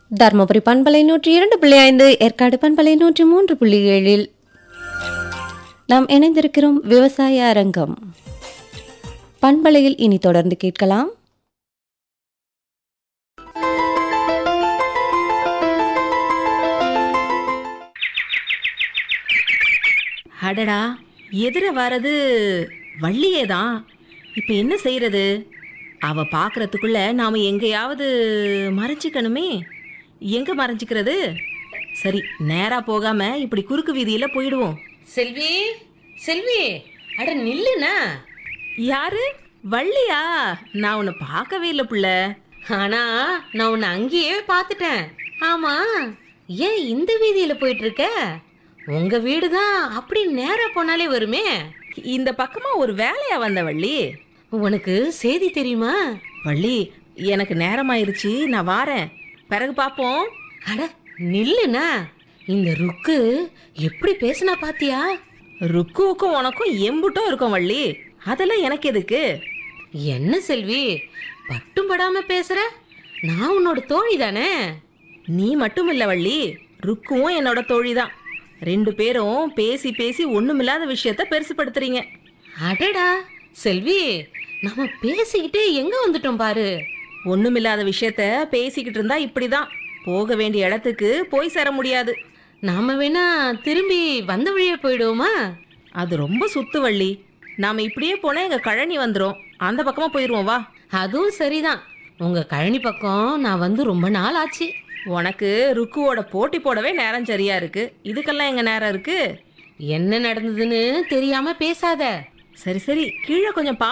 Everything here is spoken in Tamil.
தர்மபுரி பண்பலை 102.5, ஏற்காடு பண்பலை 103.7 நாம் இணைந்திருக்கிறோம் விவசாய அரங்கம். பண்பலையில் இனி தொடர்ந்து கேட்கலாம். அடடா, எதிர வரது வள்ளியே தான். இப்போ என்ன செய்யறது? அவ பார்க்கறதுக்குள்ள நாம எங்கேயாவது மறைஞ்சிக்கணுமே. எங்க மறைஞ்சிக்கிறது? சரி, நேரா போகாம இப்படி குறுக்கு வீதியில போயிடுவோம். செல்வி, செல்வி, அட நில்லுண்ணா. யாரு? வள்ளியா? நான் உன்னை பார்க்கவே இல்லை புள்ள. ஆனா நான் உன்னை அங்கேயே பார்த்துட்டேன். ஆமா, ஏன் இந்த வீதியில போயிட்டு இருக்க? உங்க வீடு தான் அப்படி நேரா போனாலே வருமே. இந்த பக்கமா ஒரு வேலையா வந்த வள்ளி. உனக்கு செய்தி தெரியுமா? வள்ளி, எனக்கு நேரமாயிருச்சு, நான் வாரேன், பிறகு பார்ப்போம். அட நில்லுண்ணா. இந்த ருக்கு எப்படி பேசினா பாத்தியா? ருக்குவுக்கும் உனக்கும் எம்புட்டும் இருக்கும் வள்ளி. அதெல்லாம் எனக்கு எதுக்கு? என்ன செல்வி, பட்டும் படாம பேசுற? நான் உன்னோட தோழி தானே. நீ மட்டும் இல்ல வள்ளி, ருக்குவும் என்னோட தோழி தான். 2 பேரும் பேசி பேசி ஒண்ணுமில்லாத விஷயத்த பெருசுப்படுத்துறீங்க. அடடா செல்வி, நம்ம பேசிக்கிட்டே எங்க வந்துட்டோம் பாரு. ஒண்ணுமில்லாத விஷயத்த பேசிக்கிட்டு இருந்தா இப்படிதான். போக வேண்டிய இடத்துக்கு போய் சேர முடியாது. நாம வேணா திரும்பி வந்த வழியே போயிடுவோமா? அது ரொம்ப சுத்து வள்ளி. நாம இப்படியே போனா எங்க கழனி வந்துரும். அந்த பக்கமா போயிருவோம், வா. அதுவும் சரிதான். உங்க கழனி பக்கம் நான் வந்து ரொம்ப நாள் ஆச்சு. உனக்கு ருக்குவோட போட்டி போடவே நேரம் சரியா இருக்கு. இதுக்கெல்லாம் எங்க நேரம் இருக்கு? என்ன நடந்ததுன்னு தெரியாம பேசாத. சரி சரி, கீழே கொஞ்சம்